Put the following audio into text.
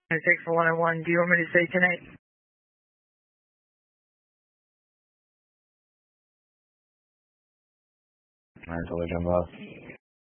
Take for 101. Do you want me to say tonight? Alright, so we can both.